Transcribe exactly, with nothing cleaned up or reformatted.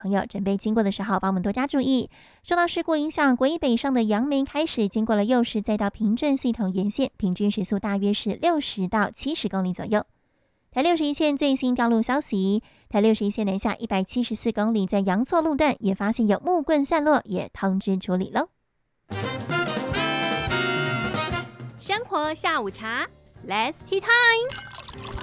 朋友准备经过的时候，帮我们多加注意。受到事故影响，国一北上的阳明开始经过了右石，再到平镇系统沿线，平均时速大约是六十到七十公里左右。台六十一线最新掉路消息，台六十一线南下一百七十四公里，在阳错路段也发现有木棍散落，也通知处理喽。 生活下午茶 ，Let's Tea Time。